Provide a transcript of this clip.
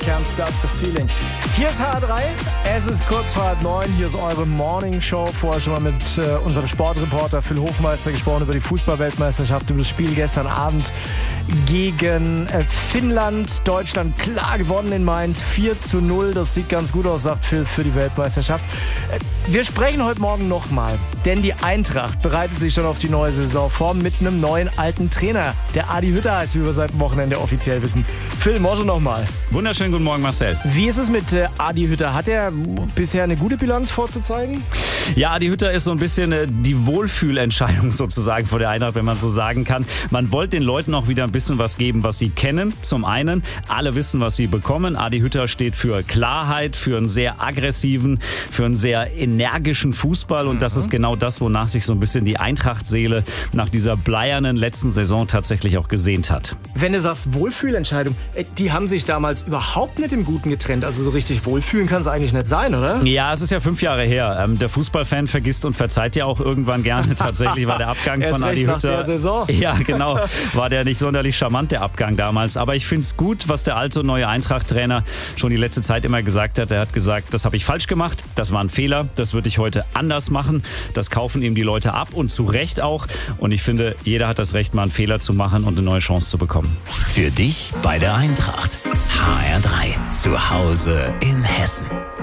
Can't Stop the Feeling. Hier ist HR3, es ist kurz vor 8:30, hier ist eure Morning Show. Vorher schon mal mit unserem Sportreporter Phil Hofmeister gesprochen über die Fußball-Weltmeisterschaft, über das Spiel gestern Abend gegen Finnland. Deutschland klar gewonnen in Mainz, 4:0. Das sieht ganz gut aus, sagt Phil, für die Weltmeisterschaft. Wir sprechen heute Morgen nochmal, denn die Eintracht bereitet sich schon auf die neue Saison vor mit einem neuen alten Trainer. Der Adi Hütter heißt, wie wir seit dem Wochenende offiziell wissen. Phil, morgen nochmal. Wunderschönen guten Morgen, Marcel. Wie ist es mit Adi Hütter? Hat er bisher eine gute Bilanz vorzuzeigen? Ja, Adi Hütter ist so ein bisschen die Wohlfühlentscheidung sozusagen vor der Eintracht, wenn man so sagen kann. Man wollte den Leuten auch wieder ein bisschen was geben, was sie kennen. Zum einen, alle wissen, was sie bekommen. Adi Hütter steht für Klarheit, für einen sehr aggressiven, für einen sehr energischen Fußball. Und das ist genau das, wonach sich so ein bisschen die Eintracht-Seele nach dieser bleiernen letzten Saison tatsächlich auch gesehnt hat. Wenn du sagst Wohlfühlentscheidung, die haben sich damals überhaupt nicht im Guten getrennt. Also so richtig wohlfühlen kann es eigentlich nicht sein, oder? Ja, es ist ja 5 Jahre her. Der Fußballfan vergisst und verzeiht ja auch irgendwann gerne. Tatsächlich war der Abgang von Adi Hütter. Nach der Saison. Ja, genau. War der nicht sonderlich charmant, der Abgang damals. Aber ich finde es gut, was der alte und neue Eintracht-Trainer schon die letzte Zeit immer gesagt hat. Er hat gesagt, das habe ich falsch gemacht, das war ein Fehler, das würde ich heute anders machen. Das kaufen ihm die Leute ab und zu Recht auch. Und ich finde, jeder hat das Recht, mal einen Fehler zu machen und eine neue Chance zu bekommen. Für dich bei der Eintracht. HR3. Zu Hause in Hessen.